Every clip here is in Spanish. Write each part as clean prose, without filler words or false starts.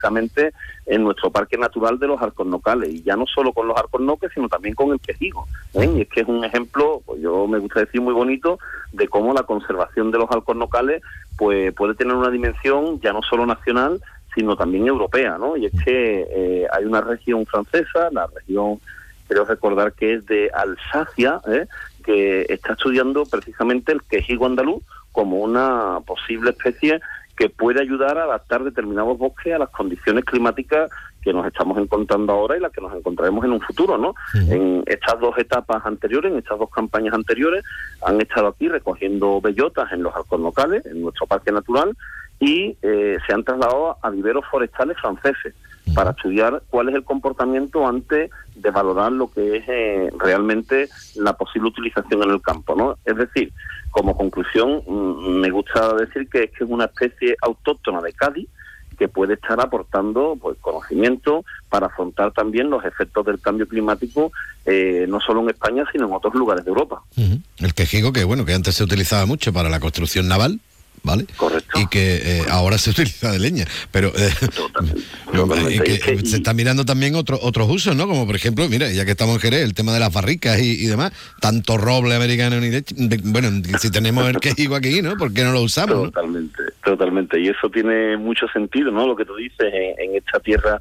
precisamente en nuestro Parque Natural de los Alcornocales, y ya no solo con los alcornoques, sino también con el quejigo, y es que es un ejemplo, pues yo me gusta decir, muy bonito, de cómo la conservación de los alcornocales pues puede tener una dimensión ya no solo nacional, sino también europea, ¿no? Y es que hay una región francesa, la región, creo recordar que es de Alsacia, que está estudiando precisamente el quejigo andaluz como una posible especie que puede ayudar a adaptar determinados bosques a las condiciones climáticas que nos estamos encontrando ahora y las que nos encontraremos en un futuro, ¿no? En estas dos etapas anteriores, en estas dos campañas anteriores, han estado aquí recogiendo bellotas en los alcornocales, en nuestro parque natural, y se han trasladado a viveros forestales franceses para estudiar cuál es el comportamiento antes de valorar lo que es realmente la posible utilización en el campo, ¿no? Es decir, como conclusión, me gusta decir que es una especie autóctona de Cádiz que puede estar aportando pues conocimiento para afrontar también los efectos del cambio climático, no solo en España, sino en otros lugares de Europa. El quejigo, que antes se utilizaba mucho para la construcción naval, ¿vale? Correcto. Y que ahora se utiliza de leña, pero Totalmente. y que se está mirando también otros usos, ¿no? Como por ejemplo, mira, ya que estamos en Jerez, el tema de las barricas y demás, tanto roble americano si tenemos el quejigo aquí, ¿no? ¿Por qué no lo usamos? Totalmente, y eso tiene mucho sentido, ¿no? Lo que tú dices en esta tierra,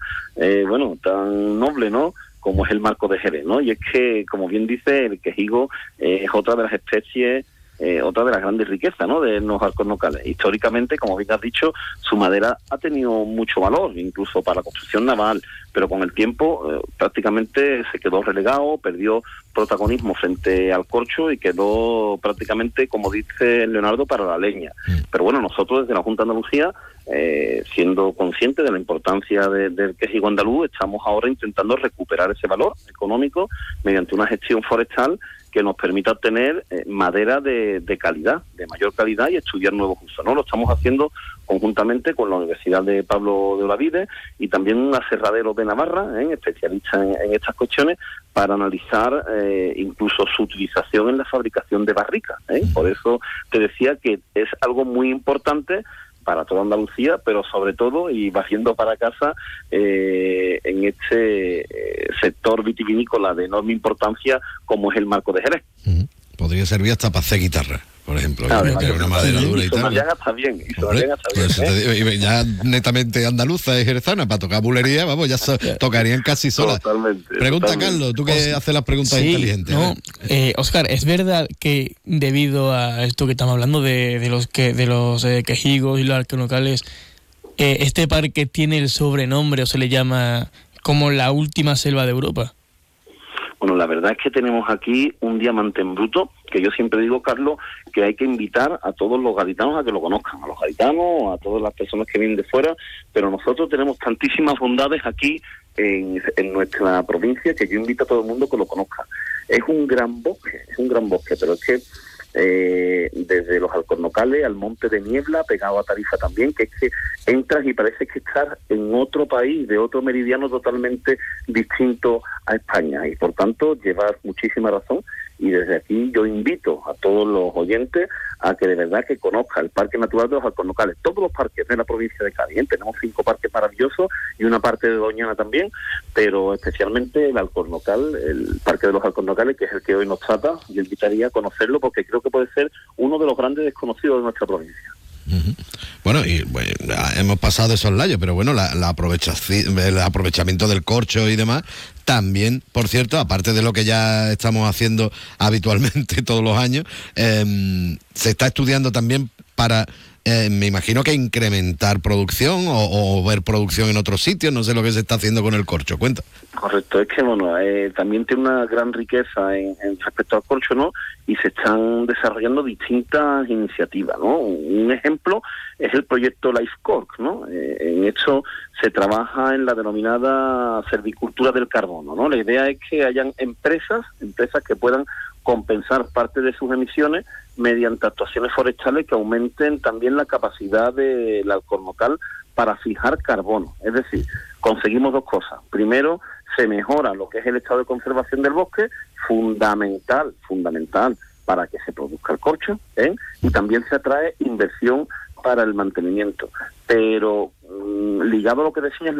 tan noble, ¿no? Como es el Marco de Jerez, ¿no? Y es que, como bien dice, el quejigo es otra de las especies, otra de las grandes riquezas, ¿no?, de los alcornocales. Históricamente, como bien has dicho, su madera ha tenido mucho valor, incluso para la construcción naval, pero con el tiempo prácticamente se quedó relegado, perdió protagonismo frente al corcho y quedó prácticamente, como dice Leonardo, para la leña. Pero bueno, nosotros desde la Junta de Andalucía, siendo conscientes de la importancia del quejigo andaluz, estamos ahora intentando recuperar ese valor económico mediante una gestión forestal que nos permita obtener madera de calidad, de mayor calidad, y estudiar nuevos usos, ¿no? Lo estamos haciendo conjuntamente con la Universidad de Pablo de Olavide y también un aserradero de Navarra, especialista en estas cuestiones, para analizar incluso su utilización en la fabricación de barricas. Por eso te decía que es algo muy importante para toda Andalucía, pero sobre todo, y bajando para casa, en este sector vitivinícola de enorme importancia como es el Marco de Jerez. Podría servir hasta para hacer guitarra, por ejemplo, una madera dura y tal. Está bien, ya netamente andaluza y jerezana, para tocar bulería, vamos, ya tocarían casi solas. Pregunta, Carlos, tú que haces las preguntas inteligentes. No, Óscar, ¿es verdad que debido a esto que estamos hablando de los quejigos y los alcornocales, este parque tiene el sobrenombre o se le llama como la última selva de Europa? Bueno, la verdad es que tenemos aquí un diamante en bruto, que yo siempre digo, Carlos, que hay que invitar a todos los gaditanos a que lo conozcan, a los gaditanos, a todas las personas que vienen de fuera, pero nosotros tenemos tantísimas bondades aquí en nuestra provincia que yo invito a todo el mundo que lo conozca. Es un gran bosque, pero es que desde los Alcornocales al Monte de Niebla, pegado a Tarifa también, que es que entras y parece que estás en otro país, de otro meridiano totalmente distinto a España, y por tanto llevas muchísima razón, y desde aquí yo invito a todos los oyentes a que de verdad que conozcan el Parque Natural de los Alcornocales, todos los parques de la provincia de Cádiz. Tenemos 5 parques maravillosos y una parte de Doñana también, pero especialmente el Alcornocal, el Parque de los Alcornocales, que es el que hoy nos trata. Yo invitaría a conocerlo porque creo que puede ser uno de los grandes desconocidos de nuestra provincia. Bueno, hemos pasado de esos layos, pero bueno, el aprovechamiento del corcho y demás, también, por cierto, aparte de lo que ya estamos haciendo habitualmente todos los años, se está estudiando también para, me imagino que incrementar producción o ver producción en otros sitios. No sé lo que se está haciendo con el corcho, cuenta. Correcto, es que también tiene una gran riqueza en respecto al corcho, ¿no? Y se están desarrollando distintas iniciativas, ¿no? Un ejemplo es el proyecto Life Cork, ¿no? En esto se trabaja en la denominada servicultura del carbono, ¿no? La idea es que hayan empresas que puedan compensar parte de sus emisiones mediante actuaciones forestales que aumenten también la capacidad del alcornocal para fijar carbono. Es decir, conseguimos dos cosas. Primero, se mejora lo que es el estado de conservación del bosque, fundamental para que se produzca el corcho, y también se atrae inversión para el mantenimiento. Pero ligado a lo que decías,